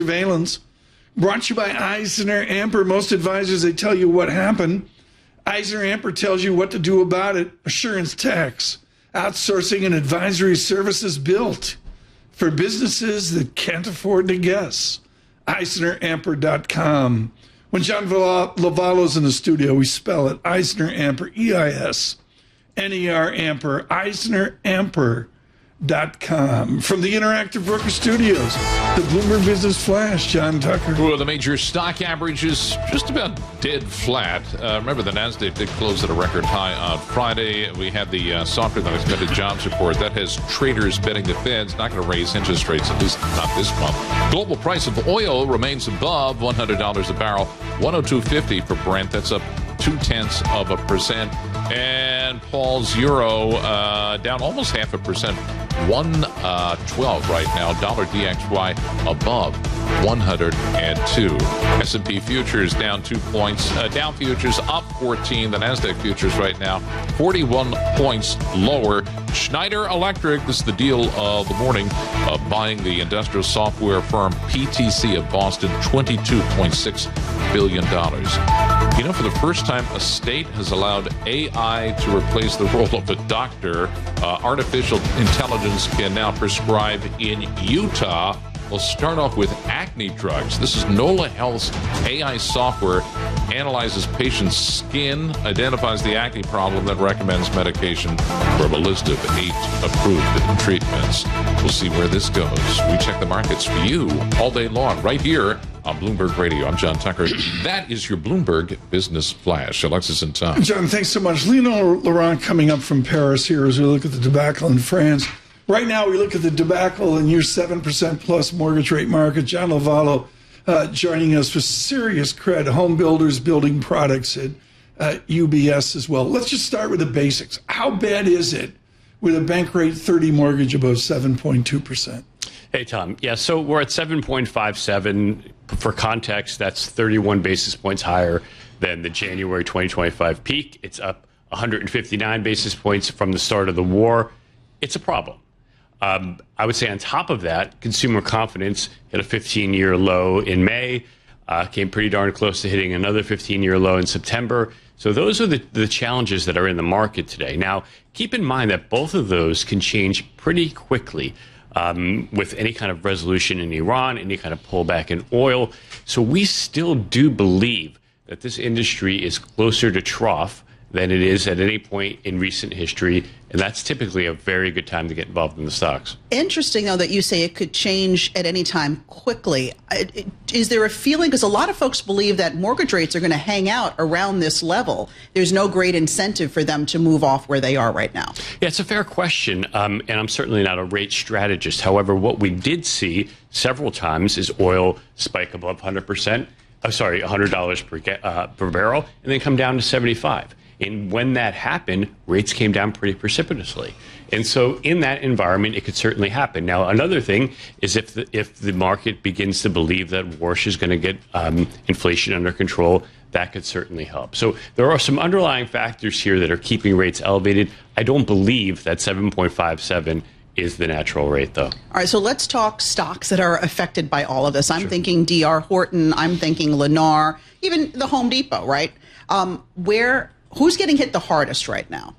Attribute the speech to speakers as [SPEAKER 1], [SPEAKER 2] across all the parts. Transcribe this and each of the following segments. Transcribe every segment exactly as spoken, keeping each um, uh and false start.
[SPEAKER 1] Surveillance. Brought to you by Eisner Amper. Most advisors, they tell you what happened. Eisner Amper tells you what to do about it. Assurance Tax. Outsourcing and advisory services built for businesses that can't afford to guess. Eisner Amper dot com. When John Lovallo's in the studio, we spell it Eisner Amper, E I S N E R Amper, Eisner Amper dot com. From the Interactive Broker Studios, the Bloomberg Business Flash, John Tucker.
[SPEAKER 2] Well, the major stock average is just about dead flat. Uh, remember, the NASDAQ did close at a record high on Friday. We had the uh, softer than expected jobs report. That has traders betting the Fed's not going to raise interest rates, at least not this month. Global price of oil remains above one hundred dollars a barrel, one oh two fifty for Brent. That's up two-tenths of a percent. And Paul's euro uh, down almost half a percent, one twelve right now. Dollar D X Y above one hundred two. S and P futures down two points. Uh, Dow futures up fourteen. The NASDAQ futures right now forty-one points lower. Schneider Electric, this is the deal of the morning, uh, buying the industrial software firm P T C of Boston, twenty-two point six billion dollars. You know, for the first time, a state has allowed A I to replace the role of a doctor. Uh, artificial intelligence can now prescribe in Utah. We'll start off with acne drugs. This is NOLA Health's A I software analyzes patients' skin, identifies the acne problem, then recommends medication from a list of eight approved treatments. We'll see where this goes. We check the markets for you all day long, right here on Bloomberg Radio. I'm John Tucker. That is your Bloomberg Business Flash. Alexis and Tom.
[SPEAKER 1] John, thanks so much. Lino Laurent coming up from Paris here as we look at the debacle in France. Right now, we look at the debacle in your seven percent plus mortgage rate market. John Lovallo uh, joining us with serious cred, home builders building products at uh, U B S as well. Let's just start with the basics. How bad is it with a bank rate thirty mortgage above seven point two percent?
[SPEAKER 3] Hey, Tom. Yeah, so we're at seven point five seven. For context, that's thirty-one basis points higher than the January twenty twenty-five peak. It's up one hundred fifty-nine basis points from the start of the war. It's a problem. Um, I would say on top of that, consumer confidence hit a fifteen-year low in May, uh, came pretty darn close to hitting another fifteen-year low in September. So those are the, the challenges that are in the market today. Now, keep in mind that both of those can change pretty quickly um, with any kind of resolution in Iran, any kind of pullback in oil. So we still do believe that this industry is closer to trough than it is at any point in recent history, and that's typically a very good time to get involved in the stocks.
[SPEAKER 4] Interesting, though, that you say it could change at any time quickly. Is there a feeling, because a lot of folks believe that mortgage rates are going to hang out around this level. There's no great incentive for them to move off where they are right now.
[SPEAKER 3] Yeah, it's a fair question, um, and I'm certainly not a rate strategist. However, what we did see several times is oil spike above one hundred percent, oh, sorry, one hundred dollars per, uh, per barrel, and then come down to seventy-five. And when that happened, rates came down pretty precipitously. And so in that environment, it could certainly happen. Now, another thing is if the, if the market begins to believe that Warsh is going to get um, inflation under control, that could certainly help. So there are some underlying factors here that are keeping rates elevated. I don't believe that seven point five seven is the natural rate, though.
[SPEAKER 4] All right, so let's talk stocks that are affected by all of this. I'm sure. thinking D R Horton. I'm thinking Lennar, even the Home Depot, right? Um, where... Who's getting hit the hardest right now?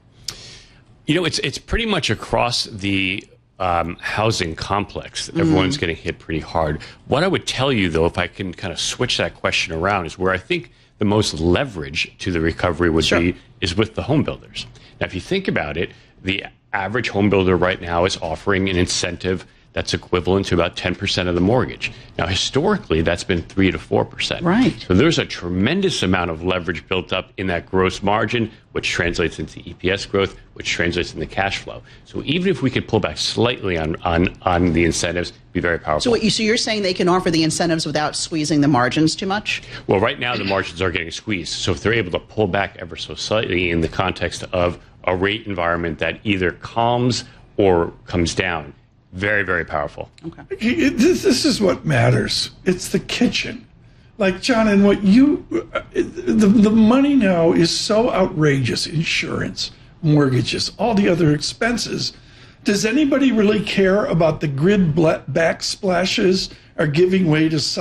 [SPEAKER 4] You
[SPEAKER 3] know, it's it's pretty much across the um, housing complex. Everyone's mm-hmm. getting hit pretty hard. What I would tell you, though, if I can kind of switch that question around, is where I think the most leverage to the recovery would sure. be is with the home builders. Now, if you think about it, the average home builder right now is offering an incentive that's equivalent to about ten percent of the mortgage. Now, historically, that's been three to four percent.
[SPEAKER 4] Right.
[SPEAKER 3] So there's a tremendous amount of leverage built up in that gross margin, which translates into E P S growth, which translates into cash flow. So even if we could pull back slightly on, on, on the incentives, it'd be very powerful.
[SPEAKER 4] So, what you, so you're saying they can offer the incentives without squeezing the margins too much?
[SPEAKER 3] Well, right now, the margins are getting squeezed. So if they're able to pull back ever so slightly in the context of a rate environment that either calms or comes down, very, very powerful.
[SPEAKER 1] Okay. This, this is what matters. It's the kitchen. Like, John, and what you, the, the money now is so outrageous. Insurance, mortgages, all the other expenses. Does anybody really care about the grid backsplashes are giving way to